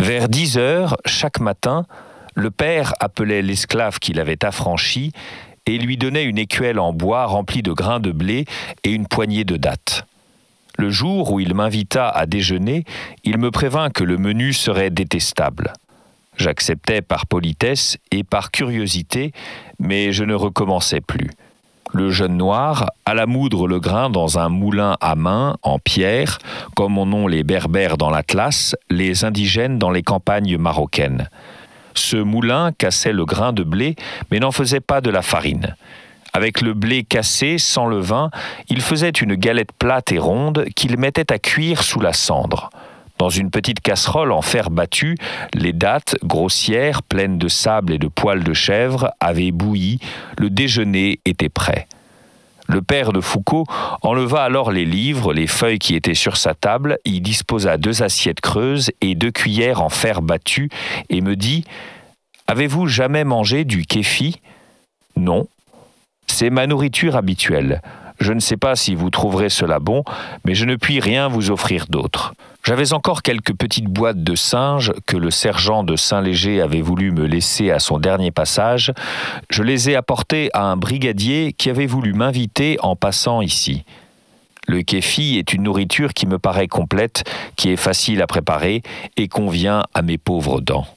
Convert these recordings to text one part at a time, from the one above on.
Vers 10 heures, chaque matin, le père appelait l'esclave qu'il avait affranchi et lui donnait une écuelle en bois remplie de grains de blé et une poignée de dattes. Le jour où il m'invita à déjeuner, il me prévint que le menu serait détestable. J'acceptais par politesse et par curiosité, mais je ne recommençais plus. Le jeune noir alla moudre le grain dans un moulin à main en pierre, comme en ont les Berbères dans l'Atlas, les indigènes dans les campagnes marocaines. Ce moulin cassait le grain de blé, mais n'en faisait pas de la farine. Avec le blé cassé, sans levain, il faisait une galette plate et ronde qu'il mettait à cuire sous la cendre. Dans une petite casserole en fer battu, les dattes, grossières, pleines de sable et de poils de chèvre, avaient bouilli, le déjeuner était prêt. Le père de Foucault enleva alors les livres, les feuilles qui étaient sur sa table, y disposa 2 assiettes creuses et 2 cuillères en fer battu, et me dit « Avez-vous jamais mangé du kéfi ?»« Non. C'est ma nourriture habituelle. Je ne sais pas si vous trouverez cela bon, mais je ne puis rien vous offrir d'autre. » J'avais encore quelques petites boîtes de singes que le sergent de Saint-Léger avait voulu me laisser à son dernier passage. Je les ai apportées à un brigadier qui avait voulu m'inviter en passant ici. Le kéfi est une nourriture qui me paraît complète, qui est facile à préparer et convient à mes pauvres dents.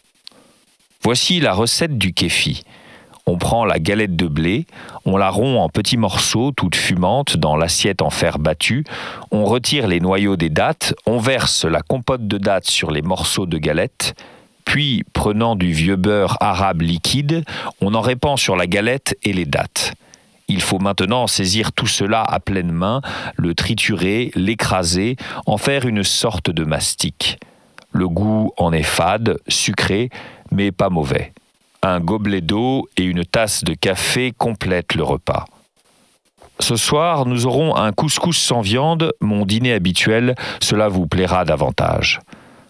Voici la recette du kéfi. On prend la galette de blé, on la rompt en petits morceaux, toute fumante, dans l'assiette en fer battu, on retire les noyaux des dattes, on verse la compote de dattes sur les morceaux de galette, puis, prenant du vieux beurre arabe liquide, on en répand sur la galette et les dattes. Il faut maintenant saisir tout cela à pleine main, le triturer, l'écraser, en faire une sorte de mastic. Le goût en est fade, sucré, mais pas mauvais. Un gobelet d'eau et une tasse de café complètent le repas. Ce soir, nous aurons un couscous sans viande, mon dîner habituel, cela vous plaira davantage.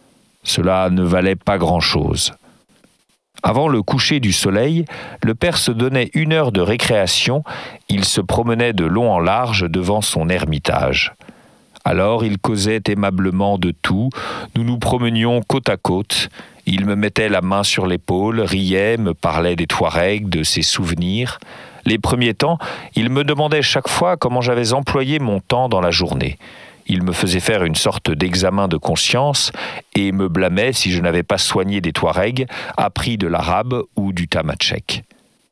Cela ne valait pas grand-chose. Avant le coucher du soleil, le père se donnait 1 heure de récréation, il se promenait de long en large devant son ermitage. Alors il causait aimablement de tout, nous nous promenions côte à côte, il me mettait la main sur l'épaule, riait, me parlait des Touaregs, de ses souvenirs. Les premiers temps, il me demandait chaque fois comment j'avais employé mon temps dans la journée. Il me faisait faire une sorte d'examen de conscience et me blâmait si je n'avais pas soigné des Touaregs, appris de l'arabe ou du tamatchek.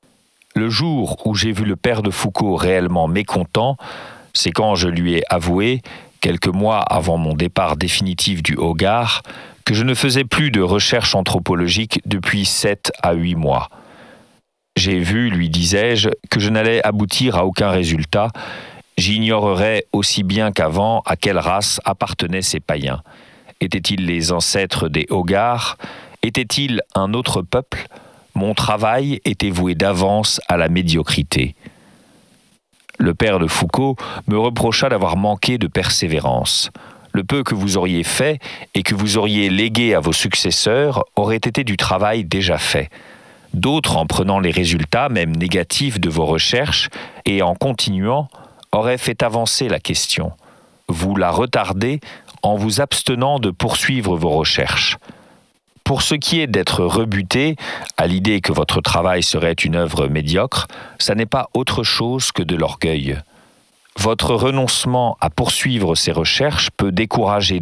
Le jour où j'ai vu le père de Foucault réellement mécontent, c'est quand je lui ai avoué, quelques mois avant mon départ définitif du Hogar, que je ne faisais plus de recherche anthropologique depuis 7 à 8 mois. J'ai vu, lui disais-je, que je n'allais aboutir à aucun résultat. J'ignorerais aussi bien qu'avant à quelle race appartenaient ces païens. Étaient-ils les ancêtres des Hogars ? Étaient-ils un autre peuple ? Mon travail était voué d'avance à la médiocrité. Le père de Foucault me reprocha d'avoir manqué de persévérance. Le peu que vous auriez fait et que vous auriez légué à vos successeurs aurait été du travail déjà fait. D'autres, en prenant les résultats, même négatifs, de vos recherches et en continuant, auraient fait avancer la question. Vous la retardez en vous abstenant de poursuivre vos recherches. Pour ce qui est d'être rebuté à l'idée que votre travail serait une œuvre médiocre, ça n'est pas autre chose que de l'orgueil. Votre renoncement à poursuivre ces recherches peut décourager